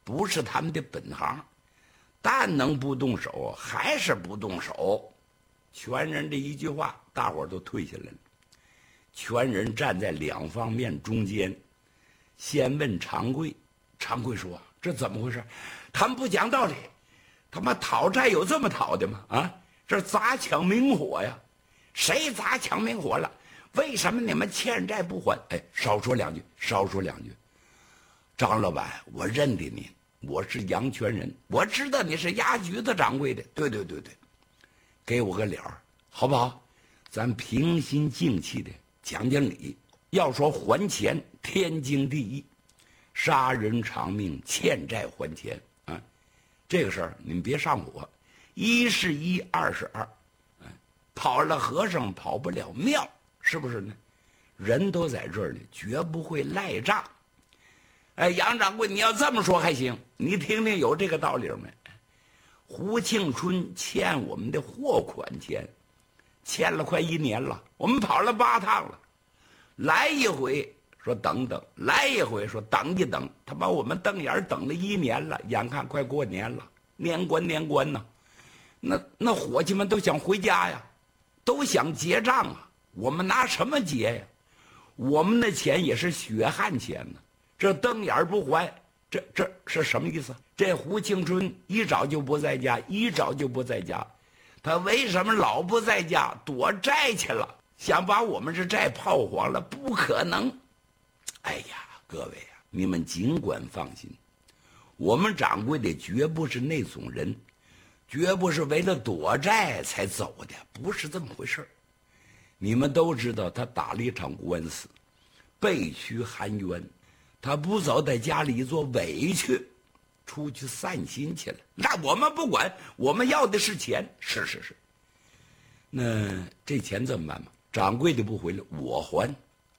不是他们的本行，但能不动手还是不动手。全人这一句话，大伙儿都退下来了。全人站在两方面中间，先问长贵。长贵说：“这怎么回事？他们不讲道理，他妈讨债有这么讨的吗？啊，这砸抢明火呀！谁砸抢明火了？为什么你们欠债不还？哎，少说两句，少说两句。张老板，我认得你，我是杨全人，我知道你是押局子掌柜的。对，给我个脸儿，好不好？咱平心静气的讲讲理。要说还钱，天经地义。杀人偿命，欠债还钱啊！这个事儿你们别上火，一是一，二是二。跑了和尚跑不了庙，是不是呢？人都在这儿呢，绝不会赖账。哎，杨掌柜，你要这么说还行，你听听有这个道理没？胡庆春欠我们的货款钱，欠了快1年了，我们跑了8趟了，来一回说等等，来一回说等一等，他把我们瞪眼等了1年了，眼看快过年了，年关呢，那伙计们都想回家呀，都想结账啊，我们拿什么结呀？我们的钱也是血汗钱呢，这瞪眼不还，这是什么意思？这胡庆春一早就不在家，他为什么老不在家？躲债去了，想把我们这债泡黄了，不可能。哎呀，各位啊，你们尽管放心，我们掌柜的绝不是那种人，绝不是为了躲债才走的，不是这么回事。你们都知道，他打了一场官司，被屈含冤，他不走，在家里一坐委屈，出去散心去了。那我们不管，我们要的是钱。是。那这钱怎么办嘛？掌柜的不回来，我还。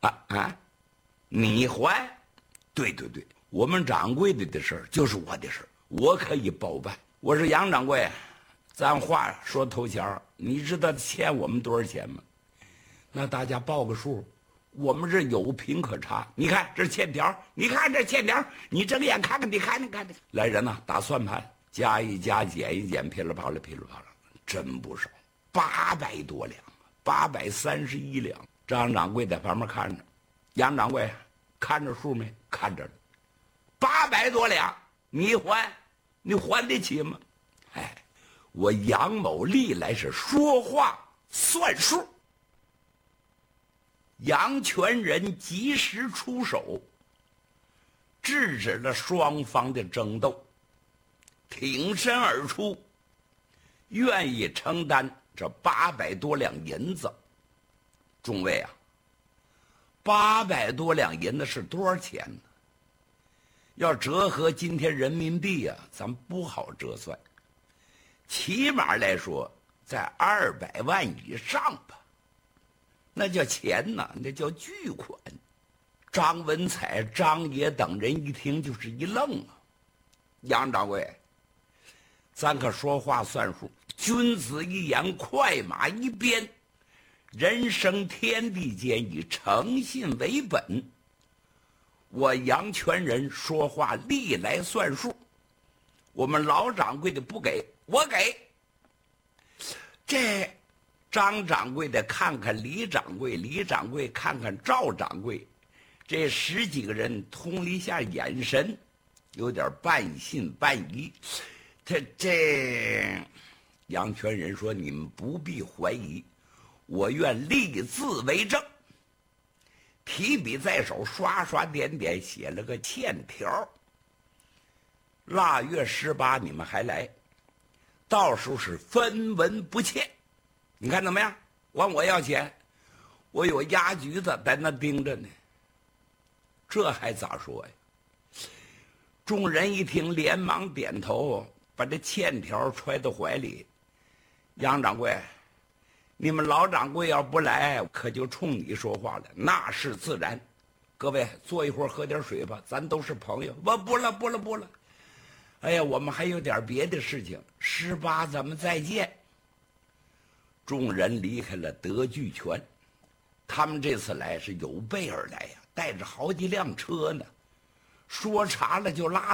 你还？对，我们掌柜的事儿就是我的事儿，我可以包办。我是杨掌柜，咱话说头前，你知道欠我们多少钱吗？那大家报个数，我们这有凭可查。你看这欠条，你看这欠条，你睁眼看看，你看。来人呐，打算盘，加一加，减一减，噼里啪啦，真不少，800多两，831两。张掌柜在旁边看着，杨掌柜看着数没？看着了，800多两，你还得起吗？哎，我杨某历来是说话算数。杨全人及时出手，制止了双方的争斗，挺身而出，愿意承担这800多两银子。众位啊，800多两银子是多少钱呢？要折合今天人民币啊，咱不好折算，起码来说在200万以上吧。那叫钱呐，那叫巨款。张文彩、张爷等人一听就是一愣啊。杨掌柜，咱可说话算数，君子一言，快马一鞭，人生天地间，以诚信为本。我杨全人说话历来算数，我们老掌柜的不给，我给。这张掌柜的看看李掌柜，李掌柜看看赵掌柜，这10几个人通了一下眼神，有点半信半疑。这杨全人说：“你们不必怀疑，我愿立字为证。”提笔在手，刷刷点点写了个欠条。腊月18你们还来，到时候是分文不欠。你看怎么样？管我要钱，我有押局子在那盯着呢。这还咋说呀？众人一听，连忙点头，把这欠条揣到怀里。杨掌柜，你们老掌柜要不来，可就冲你说话了，那是自然。各位坐一会儿，喝点水吧，咱都是朋友。不了。哎呀，我们还有点别的事情，18咱们再见。众人离开了德聚泉，他们这次来是有备而来呀，带着好几辆车呢，说查了就拉